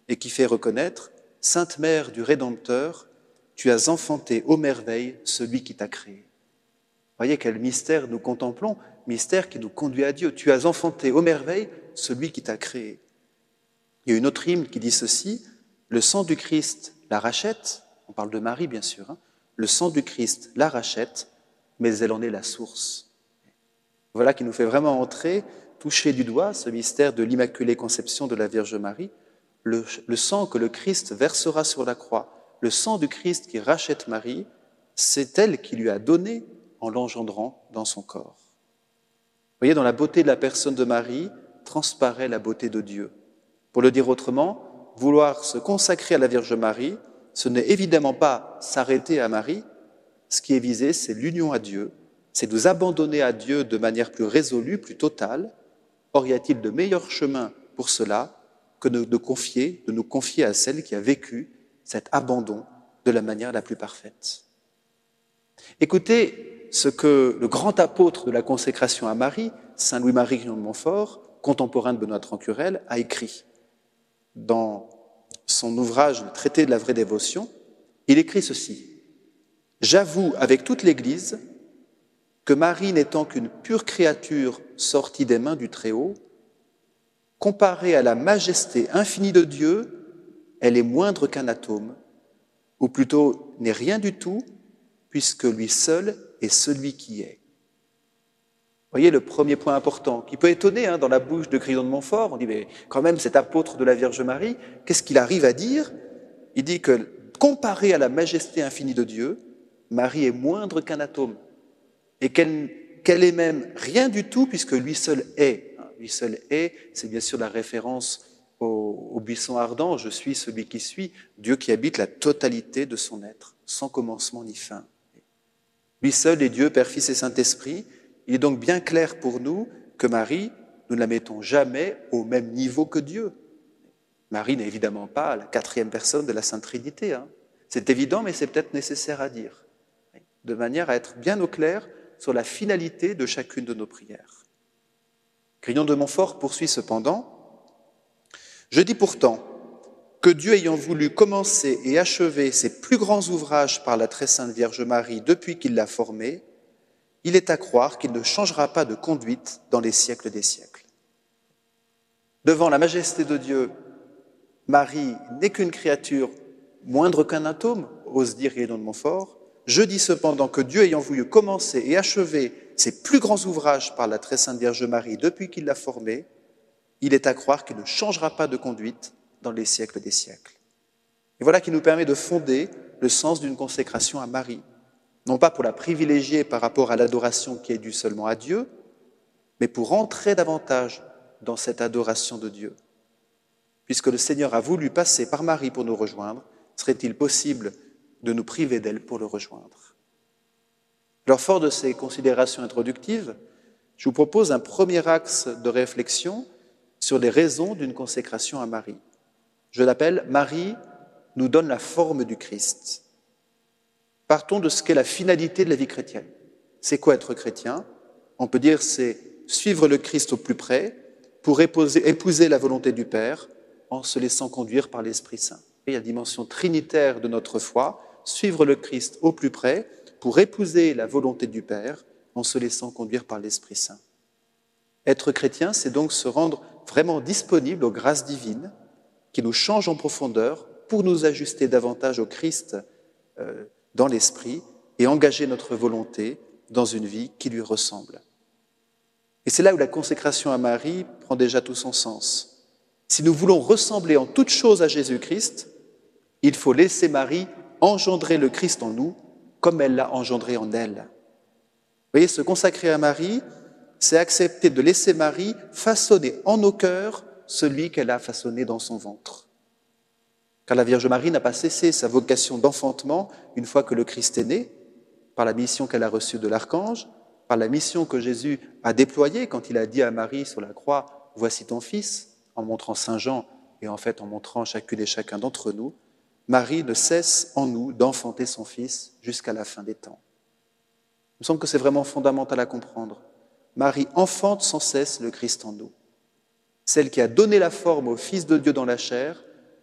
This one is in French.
et qui fait reconnaître « Sainte Mère du Rédempteur, tu as enfanté aux merveilles celui qui t'a créé. » Voyez quel mystère nous contemplons, mystère qui nous conduit à Dieu. Tu as enfanté aux merveilles celui qui t'a créé. Il y a une autre hymne qui dit ceci, le sang du Christ la rachète, on parle de Marie bien sûr, hein, le sang du Christ la rachète, mais elle en est la source. Voilà qui nous fait vraiment entrer, toucher du doigt ce mystère de l'Immaculée Conception de la Vierge Marie, le sang que le Christ versera sur la croix, le sang du Christ qui rachète Marie, c'est elle qui lui a donné en l'engendrant dans son corps. Vous voyez, dans la beauté de la personne de Marie, transparaît la beauté de Dieu. Pour le dire autrement, vouloir se consacrer à la Vierge Marie, ce n'est évidemment pas s'arrêter à Marie, ce qui est visé, c'est l'union à Dieu, c'est nous abandonner à Dieu de manière plus résolue, plus totale. Or, y a-t-il de meilleur chemin pour cela que de nous confier à celle qui a vécu cet abandon de la manière la plus parfaite. Écoutez ce que le grand apôtre de la consécration à Marie, saint Louis-Marie Grignon de Montfort, contemporain de Benoît de Trancurel, a écrit. Dans son ouvrage « Le traité de la vraie dévotion », il écrit ceci. « J'avoue avec toute l'Église que Marie n'étant qu'une pure créature sortie des mains du Très-Haut, comparée à la majesté infinie de Dieu, elle est moindre qu'un atome, ou plutôt n'est rien du tout, puisque lui seul est celui qui est. » Vous voyez le premier point important, qui peut étonner dans la bouche de Grignon de Montfort. On dit, mais quand même, cet apôtre de la Vierge Marie, qu'est-ce qu'il arrive à dire? Il dit que, comparé à la majesté infinie de Dieu, Marie est moindre qu'un atome, et qu'elle est même rien du tout, puisque lui seul est. Lui seul est, c'est bien sûr la référence au buisson ardent, je suis celui qui suis, Dieu qui habite la totalité de son être, sans commencement ni fin. Lui seul est Dieu, Père, Fils et Saint-Esprit. Il est donc bien clair pour nous que Marie, nous ne la mettons jamais au même niveau que Dieu. Marie n'est évidemment pas la quatrième personne de la Sainte Trinité. C'est évident, mais c'est peut-être nécessaire à dire, de manière à être bien au clair sur la finalité de chacune de nos prières. Grignon de Montfort poursuit cependant « Je dis pourtant que Dieu ayant voulu commencer et achever ses plus grands ouvrages par la très sainte Vierge Marie depuis qu'il l'a formée, il est à croire qu'il ne changera pas de conduite dans les siècles des siècles. » Devant la majesté de Dieu, Marie n'est qu'une créature moindre qu'un atome, ose dire Grignon de Montfort. Je dis cependant que Dieu ayant voulu commencer et achever ses plus grands ouvrages par la très sainte Vierge Marie depuis qu'il l'a formée, il est à croire qu'il ne changera pas de conduite dans les siècles des siècles. Et voilà qui nous permet de fonder le sens d'une consécration à Marie, non pas pour la privilégier par rapport à l'adoration qui est due seulement à Dieu, mais pour entrer davantage dans cette adoration de Dieu. Puisque le Seigneur a voulu passer par Marie pour nous rejoindre, serait-il possible de nous priver d'elle pour le rejoindre? Alors, fort de ces considérations introductives, je vous propose un premier axe de réflexion sur les raisons d'une consécration à Marie. Je l'appelle « Marie nous donne la forme du Christ ». Partons de ce qu'est la finalité de la vie chrétienne. C'est quoi être chrétien? On peut dire c'est suivre le Christ au plus près pour épouser la volonté du Père en se laissant conduire par l'Esprit Saint. Et il y a la dimension trinitaire de notre foi, suivre le Christ au plus près pour épouser la volonté du Père en se laissant conduire par l'Esprit Saint. Être chrétien, c'est donc se rendre vraiment disponible aux grâces divines qui nous changent en profondeur pour nous ajuster davantage au Christ dans l'esprit et engager notre volonté dans une vie qui lui ressemble. Et c'est là où la consécration à Marie prend déjà tout son sens. Si nous voulons ressembler en toutes choses à Jésus-Christ, il faut laisser Marie engendrer le Christ en nous comme elle l'a engendré en elle. Vous voyez, se consacrer à Marie, c'est accepter de laisser Marie façonner en nos cœurs celui qu'elle a façonné dans son ventre. Car la Vierge Marie n'a pas cessé sa vocation d'enfantement une fois que le Christ est né, par la mission qu'elle a reçue de l'archange, par la mission que Jésus a déployée quand il a dit à Marie sur la croix « Voici ton fils », en montrant Saint Jean et en fait en montrant chacune et chacun d'entre nous, Marie ne cesse en nous d'enfanter son fils jusqu'à la fin des temps. Il me semble que c'est vraiment fondamental à comprendre. Marie enfante sans cesse le Christ en nous. Celle qui a donné la forme au Fils de Dieu dans la chair